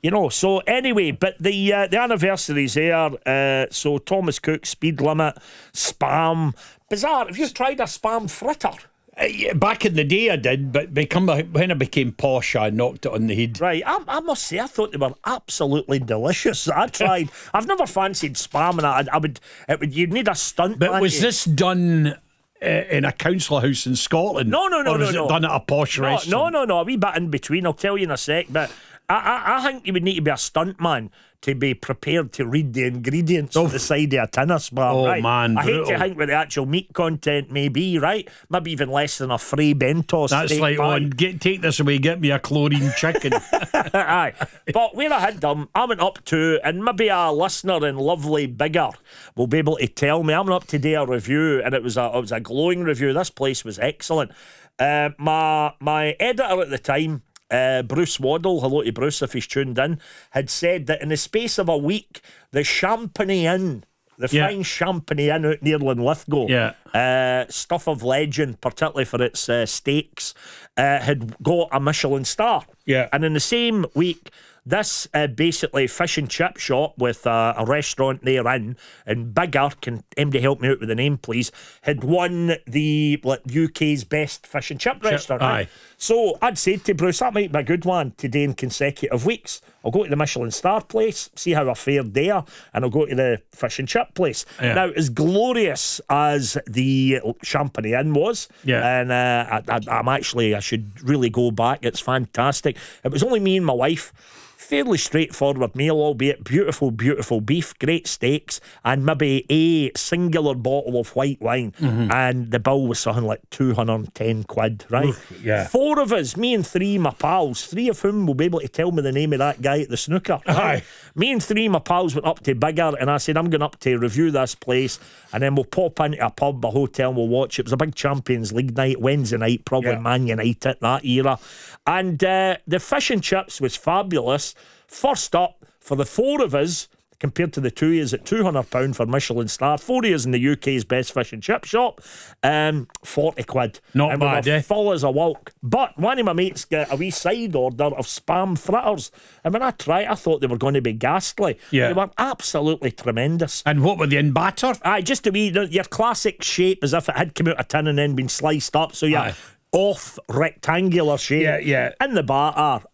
So anyway, but the anniversary's there. So Thomas Cook, speed limit, spam. Bizarre. Have you tried a spam fritter? Yeah, back in the day I did, but when I became posh, I knocked it on the head. Right, I must say, I thought they were absolutely delicious. I tried. I've never fancied spam, and you'd need a stunt. But was this done in a council house in Scotland? No. Or was it done at a posh restaurant? No, a wee bit in between. I'll tell you in a sec. But I think you would need to be a stunt man to be prepared to read the ingredients on the side of a tin of spam. Oh, right? man, I hate brutal. to think what the actual meat content may be, right? Maybe even less than a free bento. That's like, take this away, get me a chlorine chicken. Aye. But where I had them, I went up to, and maybe a listener in lovely Bigger will be able to tell me, I went up to do a review, and it was a glowing review. This place was excellent. My editor at the time, Bruce Waddle, hello to Bruce if he's tuned in, had said that in the space of a week, the Champagny Inn, the fine Champagny Inn out near Linlithgow, stuff of legend, particularly for its steaks, had got a Michelin star. Yeah. And in the same week, this basically fish and chip shop with a restaurant therein, and Bigger, can MD help me out with the name please, had won the UK's best fish and chip restaurant. Aye. So I'd said to Bruce, that might be a good one today in consecutive weeks. I'll go to the Michelin star place, see how I fared there, and I'll go to the fish and chip place. Yeah. Now, as glorious as the Champagny Inn was, and I should really go back, it's fantastic. It was only me and my wife. Fairly straightforward meal, albeit beautiful beef, great steaks, and maybe a singular bottle of white wine. And the bill was something like 210 quid, right? Oof, yeah. 4 of us, me and 3 my pals, 3 of whom will be able to tell me the name of that guy at the snooker. Aye. Me and 3 my pals went up to Bigger, and I said, I'm going up to review this place, and then we'll pop into a pub, a hotel, and we'll watch. It was a big Champions League night, Wednesday night, probably Man United, that era. And the fish and chips was fabulous. First up, for the 4 of us, compared to the 2 years at £200 for Michelin star, 4 years in the UK's best fish and chip shop, 40 quid. Not and bad, we were full as a walk. But one of my mates got a wee side order of spam fritters, and when I tried, I thought they were going to be ghastly. Yeah. They were absolutely tremendous. And what were they in batter? Aye, just a wee, your classic shape, as if it had come out of tin and then been sliced up. So yeah, off rectangular shape. Yeah. In the batter.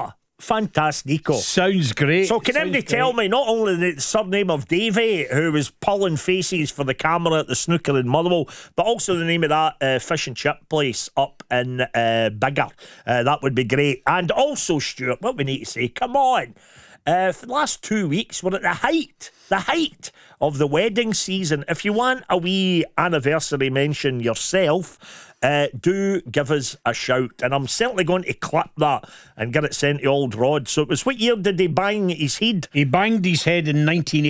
Fantastico. Sounds great. So can anybody tell me not only the surname of Davey, who was pulling faces for the camera at the snooker in Motherwell, but also the name of that fish and chip place up in Bigger. That would be great. And also, Stuart, what we need to say, come on. For the last 2 weeks, we're at the height of the wedding season. If you want a wee anniversary mention yourself, do give us a shout, and I'm certainly going to clip that and get it sent to old Rod. So it was, what year did he bang his head? He banged his head in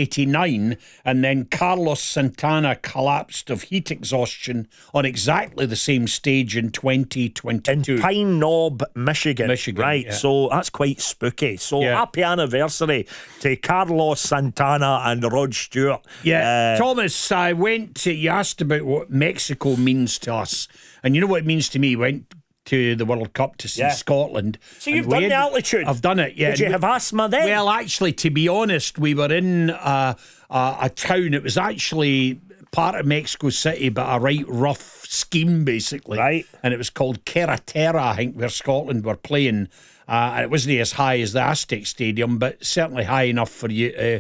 1989, and then Carlos Santana collapsed of heat exhaustion on exactly the same stage in 2022. In Pine Knob, Michigan. Right, yeah. so that's quite spooky. So happy anniversary to Carlos Santana and Rod Stewart. Yeah, Thomas, you asked about what Mexico means to us. And you know what it means to me? Went to the World Cup to see Scotland. So you've done the altitude? I've done it, yeah. Did you have asthma then? Well, actually, to be honest, we were in a town. It was actually part of Mexico City, but a right rough scheme, basically. Right. And it was called Carretera, I think, where Scotland were playing. And it wasn't as high as the Aztec Stadium, but certainly high enough for you to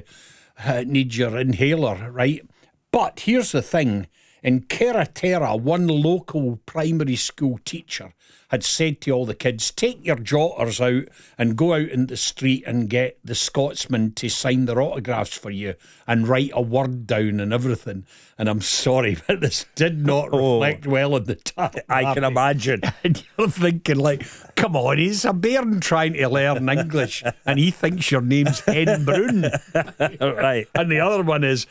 need your inhaler, right? But here's the thing. In Carretera, one local primary school teacher had said to all the kids, take your jotters out and go out in the street and get the Scotsman to sign their autographs for you and write a word down and everything. And I'm sorry, but this did not reflect well on the time. I can imagine. And you're thinking, like, come on, he's a bairn trying to learn English and he thinks your name's Hen Brown. Right. And the other one is,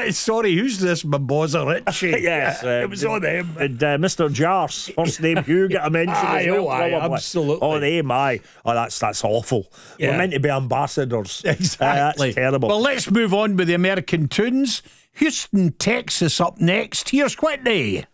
who's this Barbosa Ritchie? Yes. It was on him. And Mr. Jars, first name Hugh, get a mention as well, probably. Absolutely. Oh, they aye. Oh, that's awful. Yeah. We're meant to be ambassadors. Exactly. That's terrible. Well, let's move on with the American tunes. Houston, Texas up next. Here's Whitney.